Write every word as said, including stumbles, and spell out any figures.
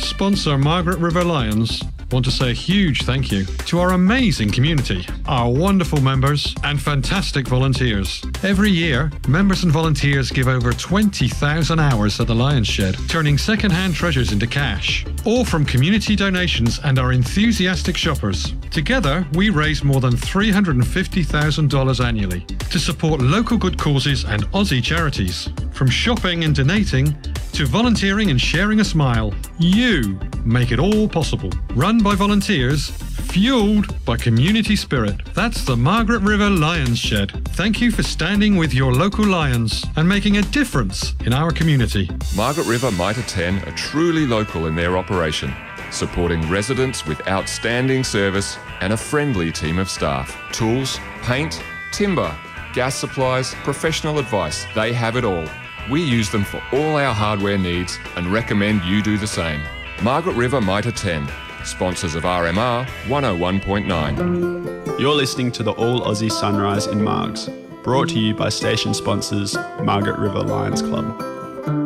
sponsor Margaret River Lions, want to say a huge thank you to our amazing community, our wonderful members and fantastic volunteers. Every year, members and volunteers give over twenty thousand hours at the Lions Shed, turning second-hand treasures into cash, all from community donations and our enthusiastic shoppers. Together, we raise more than three hundred fifty thousand dollars annually to support local good causes and Aussie charities. From shopping and donating to volunteering and sharing a smile, you make it all possible. Run by volunteers, fueled by community spirit. That's the Margaret River Lions Shed. Thank you for standing with your local lions and making a difference in our community. Margaret River Mitre ten are truly local in their operation, supporting residents with outstanding service and a friendly team of staff. Tools, paint, timber, gas supplies, professional advice, they have it all. We use them for all our hardware needs and recommend you do the same. Margaret River Mitre ten, sponsors of R M R one oh one point nine. You're listening to the All Aussie Sunrise in Margs, brought to you by station sponsors Margaret River Lions Club.